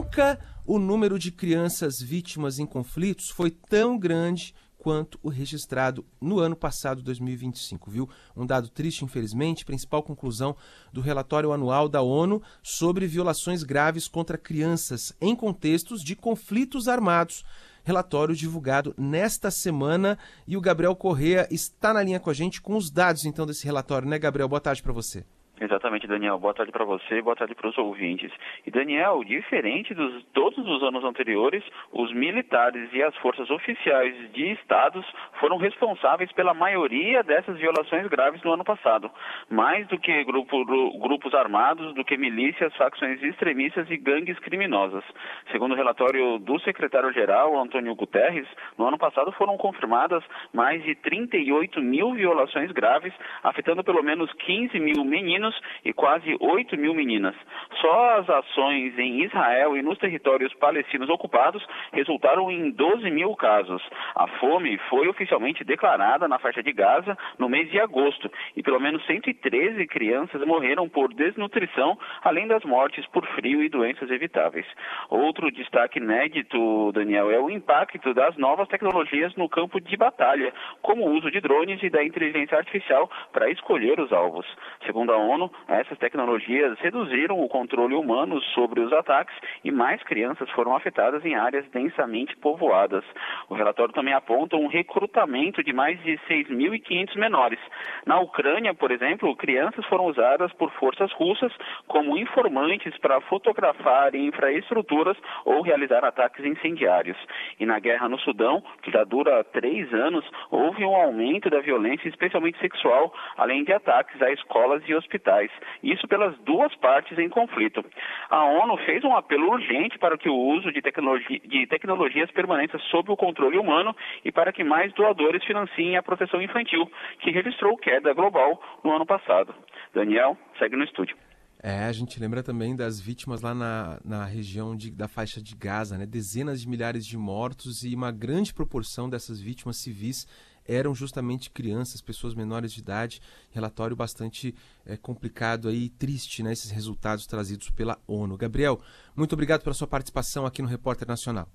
Nunca o número de crianças vítimas em conflitos foi tão grande quanto o registrado no ano passado, 2025, viu? Um dado triste, infelizmente, principal conclusão do relatório anual da ONU sobre violações graves contra crianças em contextos de conflitos armados. Relatório divulgado nesta semana e o Gabriel Correa está na linha com a gente com os dados, então, desse relatório, né, Gabriel? Boa tarde para você. Exatamente, Daniel. Boa tarde para você, boa tarde para os ouvintes. E, Daniel, diferente dos todos os anos anteriores, os militares e as forças oficiais de estados foram responsáveis pela maioria dessas violações graves no ano passado. Mais do que grupos armados, do que milícias, facções extremistas e gangues criminosas. Segundo o relatório do secretário-geral, Antônio Guterres, no ano passado foram confirmadas mais de 38 mil violações graves, afetando pelo menos 15 mil meninos e quase 8 mil meninas. Só as ações em Israel e nos territórios palestinos ocupados resultaram em 12 mil casos. A fome foi oficialmente declarada na faixa de Gaza no mês de agosto e pelo menos 113 crianças morreram por desnutrição, além das mortes por frio e doenças evitáveis. Outro destaque inédito, Daniel, é o impacto das novas tecnologias no campo de batalha, como o uso de drones e da inteligência artificial para escolher os alvos. Segundo a ONU, essas tecnologias reduziram o controle humano sobre os ataques e mais crianças foram afetadas em áreas densamente povoadas. O relatório também aponta um recrutamento de mais de 6.500 menores. Na Ucrânia, por exemplo, crianças foram usadas por forças russas como informantes para fotografar infraestruturas ou realizar ataques incendiários. E na guerra no Sudão, que já dura 3 anos, houve um aumento da violência, especialmente sexual, além de ataques a escolas e hospitais. Isso pelas duas partes em conflito. A ONU fez um apelo urgente para que o uso de tecnologias permaneça sob o controle humano e para que mais doadores financiem a proteção infantil, que registrou queda global no ano passado. Daniel, segue no estúdio. A gente lembra também das vítimas lá na região da faixa de Gaza, né? Dezenas de milhares de mortos e uma grande proporção dessas vítimas civis eram justamente crianças, pessoas menores de idade. Relatório bastante complicado aí, triste, né? Esses resultados trazidos pela ONU. Gabriel, muito obrigado pela sua participação aqui no Repórter Nacional.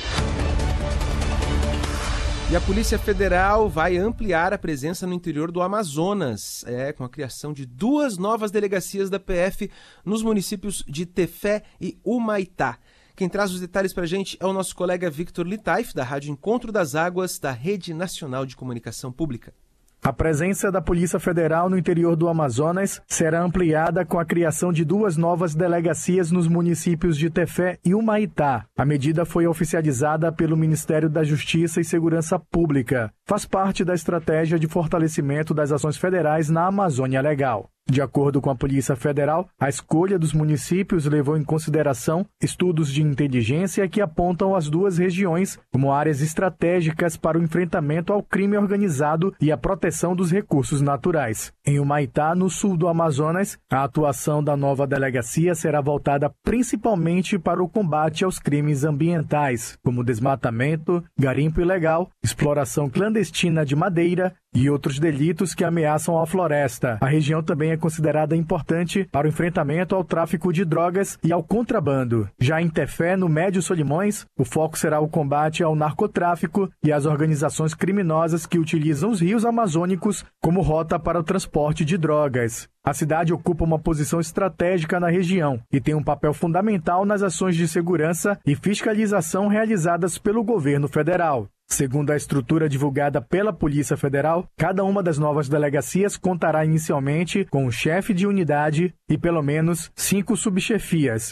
E a Polícia Federal vai ampliar a presença no interior do Amazonas, com a criação de 2 novas delegacias da PF nos municípios de Tefé e Humaitá. Quem traz os detalhes para a gente é o nosso colega Victor Litaif, da Rádio Encontro das Águas, da Rede Nacional de Comunicação Pública. A presença da Polícia Federal no interior do Amazonas será ampliada com a criação de 2 novas delegacias nos municípios de Tefé e Humaitá. A medida foi oficializada pelo Ministério da Justiça e Segurança Pública. Faz parte da estratégia de fortalecimento das ações federais na Amazônia Legal. De acordo com a Polícia Federal, a escolha dos municípios levou em consideração estudos de inteligência que apontam as 2 regiões como áreas estratégicas para o enfrentamento ao crime organizado e a proteção dos recursos naturais. Em Humaitá, no sul do Amazonas, a atuação da nova delegacia será voltada principalmente para o combate aos crimes ambientais, como desmatamento, garimpo ilegal, exploração clandestina de madeira e outros delitos que ameaçam a floresta. A região também é considerada importante para o enfrentamento ao tráfico de drogas e ao contrabando. Já em Tefé, no Médio Solimões, o foco será o combate ao narcotráfico e às organizações criminosas que utilizam os rios amazônicos como rota para o transporte de drogas. A cidade ocupa uma posição estratégica na região e tem um papel fundamental nas ações de segurança e fiscalização realizadas pelo governo federal. Segundo a estrutura divulgada pela Polícia Federal, cada uma das novas delegacias contará inicialmente com um chefe de unidade e pelo menos 5 subchefias.